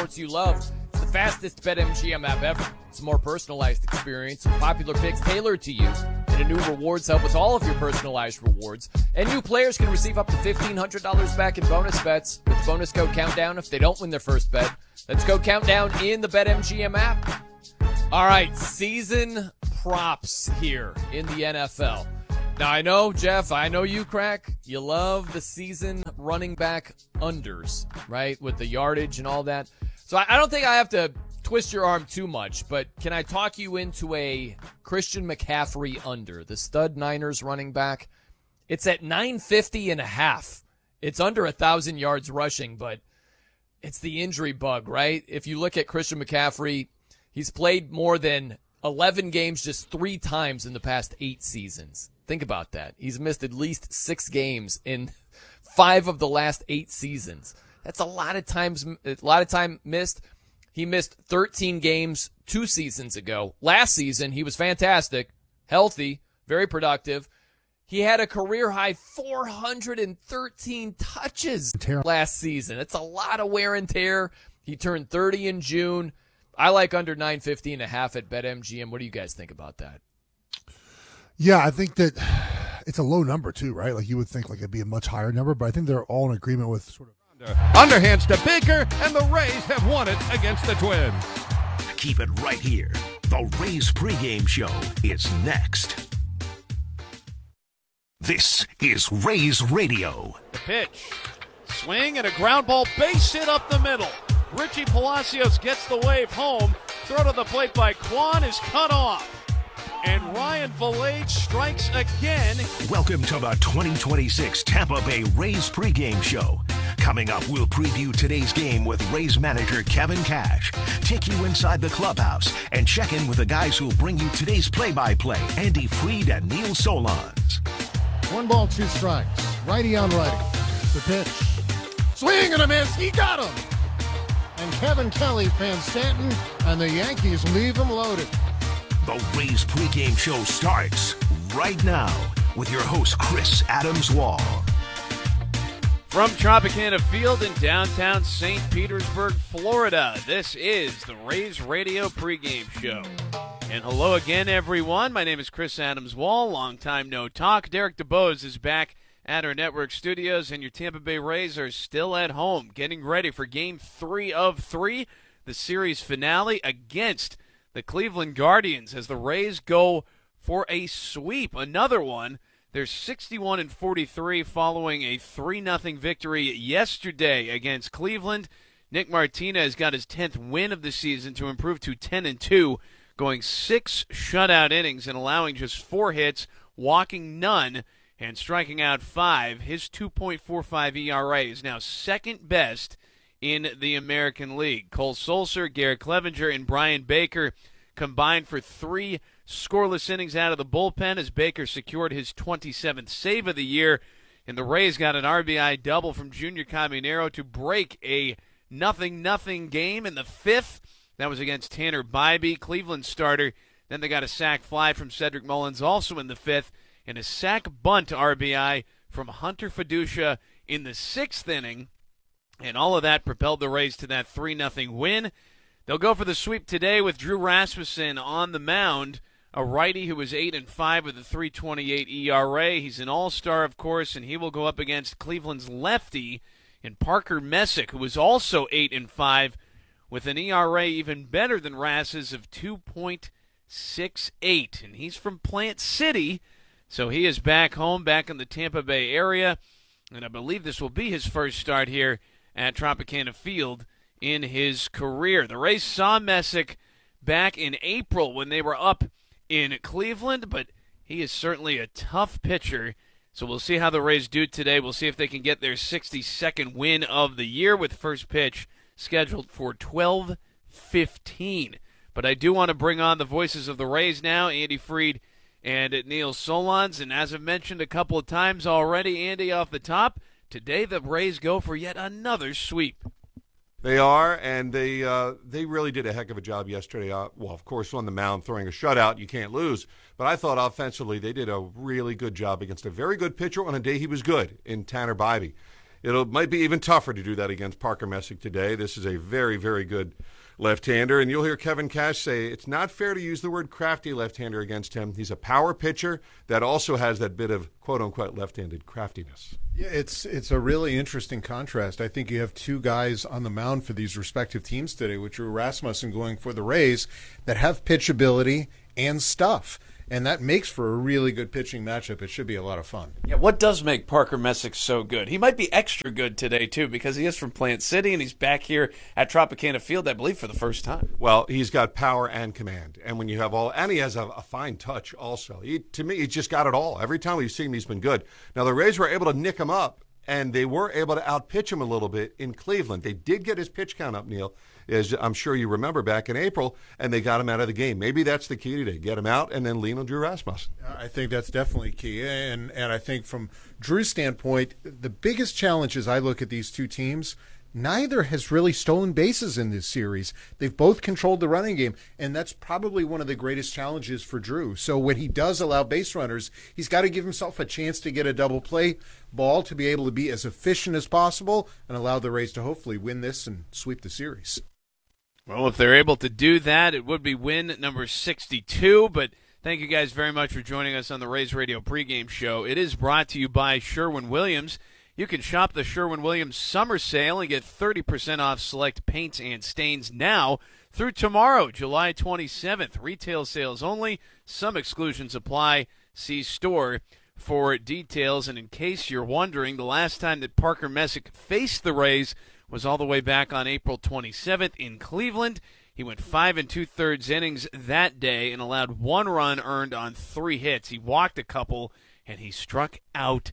sports you love. It's the fastest BetMGM app ever. It's a more personalized experience with popular picks tailored to you. And a new rewards hub with all of your personalized rewards. And new players can receive up to $1,500 back in bonus bets with bonus code Countdown if they don't win their first bet. That's code Countdown in the BetMGM app. All right, season props here in the NFL. Now, I know, Jeff, I know you, Crack, you love the season running back unders, right, with the yardage and all that. So I don't think I have to twist your arm too much, but can I talk you into a Christian McCaffrey under, the stud Niners running back? It's at 950.5. It's under 1,000 yards rushing, but it's the injury bug, right? If you look at Christian McCaffrey, he's played more than 11 games just 3 times in the past 8 seasons. Think about that. He's missed at least 6 games in 5 of the last 8 seasons. That's a lot of time missed. He missed 13 games 2 seasons ago. Last season, he was fantastic, healthy, very productive. He had a career-high 413 touches last season. It's a lot of wear and tear. He turned 30 in June. I like under 950.5 at BetMGM. What do you guys think about that? Yeah, I think that it's a low number too, right? Like you would think like it'd be a much higher number, but I think they're all in agreement with sort of underhands to Baker, and the Rays have won it against the Twins. Keep it right here. The Rays pregame show is next. This is Rays Radio. The pitch, swing and a ground ball, base hit up the middle. Richie Palacios gets the wave home. Throw to the plate by Kwan is cut off. And Ryan Valade strikes again. Welcome to the 2026 Tampa Bay Rays pregame show. Coming up, we'll preview today's game with Rays manager Kevin Cash, take you inside the clubhouse, and check in with the guys who'll bring you today's play-by-play, Andy Freed and Neil Solondz. 1 ball, 2 strikes. Righty on righty. The pitch. Swing and a miss. He got him. And Kevin Kelly fans Stanton, and the Yankees leave him loaded. The Rays pregame show starts right now with your host, Chris Adams-Wall. From Tropicana Field in downtown St. Petersburg, Florida, this is the Rays Radio pregame show. And hello again, everyone. My name is Chris Adams-Wall. Long time no talk. Derek DeBose is back at our network studios, and your Tampa Bay Rays are still at home, getting ready for Game 3 of 3, the series finale against the Cleveland Guardians, as the Rays go for a sweep. Another one. They're 61-43 following a 3-0 victory yesterday against Cleveland. Nick Martinez got his 10th win of the season to improve to 10-2, going 6 shutout innings and allowing just 4 hits, walking none, and striking out 5. His 2.45 ERA is now second best in the American League. Cole Sulser, Garrett Clevenger, and Brian Baker combined for 3 scoreless innings out of the bullpen as Baker secured his 27th save of the year. And the Rays got an RBI double from Junior Caminero to break a 0-0 game in the 5th. That was against Tanner Bybee, Cleveland starter. Then they got a sac fly from Cedric Mullins also in the 5th, and a sac bunt RBI from Hunter Fiducia in the 6th inning. And all of that propelled the Rays to that 3-0 win. They'll go for the sweep today with Drew Rasmussen on the mound, a righty who was 8-5 with a 3.28 ERA. He's an all-star, of course, and he will go up against Cleveland's lefty and Parker Messick, who was also 8-5 with an ERA even better than Rass's of 2.68. And he's from Plant City, so he is back home, back in the Tampa Bay area. And I believe this will be his first start here at Tropicana Field in his career. The Rays saw Messick back in April when they were up in Cleveland, but he is certainly a tough pitcher. So we'll see how the Rays do today. We'll see if they can get their 62nd win of the year, with first pitch scheduled for 12:15. But I do want to bring on the voices of the Rays now, Andy Freed and Neil Solondz. And as I've mentioned a couple of times already, Andy, off the top, today the Rays go for yet another sweep. They are, and they really did a heck of a job yesterday. Well, of course, on the mound, throwing a shutout, you can't lose. But I thought offensively they did a really good job against a very good pitcher on a day he was good in Tanner Bybee. It might be even tougher to do that against Parker Messick today. This is a very, very good left-hander, and you'll hear Kevin Cash say it's not fair to use the word crafty left-hander against him. He's a power pitcher that also has that bit of quote-unquote left-handed craftiness. Yeah, it's a really interesting contrast. I think you have two guys on the mound for these respective teams today, which are Rasmussen going for the Rays, that have pitchability and stuff. And that makes for a really good pitching matchup. It should be a lot of fun. Yeah, what does make Parker Messick so good? He might be extra good today, too, because he is from Plant City, and he's back here at Tropicana Field, I believe, for the first time. Well, he's got power and command. And when you have and he has a fine touch also. To me, he's just got it all. Every time we've seen him, he's been good. Now, the Rays were able to nick him up, and they were able to outpitch him a little bit in Cleveland. They did get his pitch count up, Neil, as I'm sure you remember back in April, and they got him out of the game. Maybe that's the key today. Get him out and then lean on Drew Rasmussen. I think that's definitely key. And I think from Drew's standpoint, the biggest challenge as I look at these two teams, neither has really stolen bases in this series. They've both controlled the running game, and that's probably one of the greatest challenges for Drew. So when he does allow base runners, he's got to give himself a chance to get a double play ball to be able to be as efficient as possible and allow the Rays to hopefully win this and sweep the series. Well, if they're able to do that, it would be win number 62. But thank you guys very much for joining us on the Rays Radio pregame show. It is brought to you by Sherwin-Williams. You can shop the Sherwin-Williams summer sale and get 30% off select paints and stains now through tomorrow, July 27th. Retail sales only. Some exclusions apply. See store for details. And in case you're wondering, the last time that Parker Messick faced the Rays was all the way back on April 27th in Cleveland. He went 5 2/3 innings that day and allowed 1 run earned on 3 hits. He walked a couple, and he struck out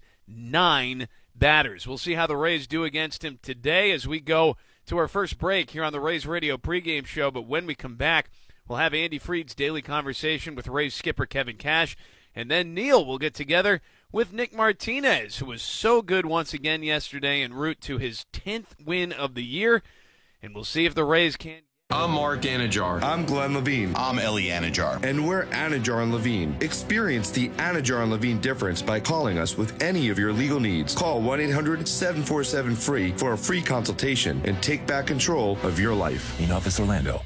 9 batters. We'll see how the Rays do against him today as we go to our first break here on the Rays Radio pregame show. But when we come back, we'll have Andy Freed's daily conversation with Rays skipper Kevin Cash, and then Neil will get together with Nick Martinez, who was so good once again yesterday en route to his 10th win of the year. And we'll see if the Rays can. I'm Mark Anajar. I'm Glenn Levine. I'm Ellie Anajar. And we're Anajar and Levine. Experience the Anajar and Levine difference by calling us with any of your legal needs. Call 1-800-747-FREE for a free consultation and take back control of your life. In Office Orlando.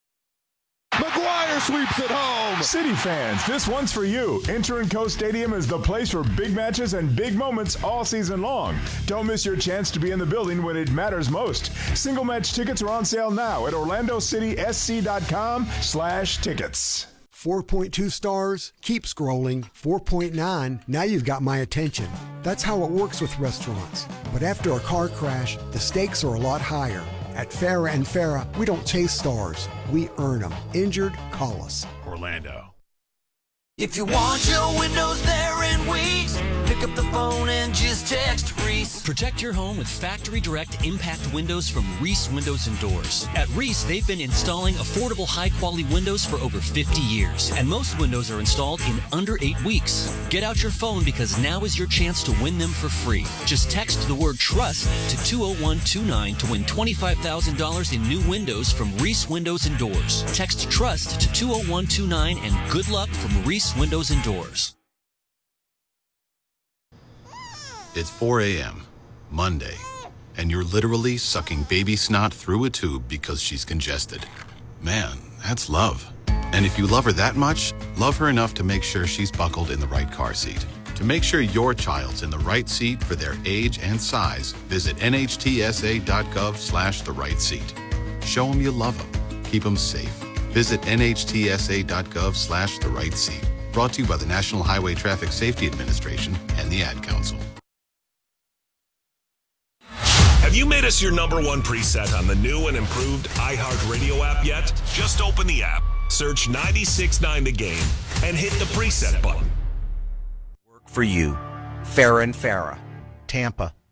McGuire sweeps it home. City fans, this one's for you. Inter & Co Stadium is the place for big matches and big moments all season long. Don't miss your chance to be in the building when it matters most. Single match tickets are on sale now at orlandocitysc.com/tickets. 4.2 stars, keep scrolling. 4.9, now you've got my attention. That's how it works with restaurants. But after a car crash, the stakes are a lot higher. At Farah & Farah, we don't chase stars. We earn them. Injured? Call us. Orlando. If you want your windows there in weeks, pick up the phone and just text Reese. Protect your home with factory direct impact windows from Reese Windows and Doors. At Reese, they've been installing affordable high-quality windows for over 50 years, and most windows are installed in under 8 weeks. Get out your phone because now is your chance to win them for free. Just text the word TRUST to 20129 to win $25,000 in new windows from Reese Windows and Doors. Text TRUST to 20129 and good luck from Reese Windows and Doors. It's 4 a.m., Monday, and you're literally sucking baby snot through a tube because she's congested. Man, that's love. And if you love her that much, love her enough to make sure she's buckled in the right car seat. To make sure your child's in the right seat for their age and size, visit nhtsa.gov/the right seat. Show them you love them. Keep them safe. Visit nhtsa.gov/the right seat. Brought to you by the National Highway Traffic Safety Administration and the Ad Council. Have you made us your #1 preset on the new and improved iHeartRadio app yet? Just open the app, search 96.9 The Game, and hit the preset button. Work for you. Farah & Farah, Tampa.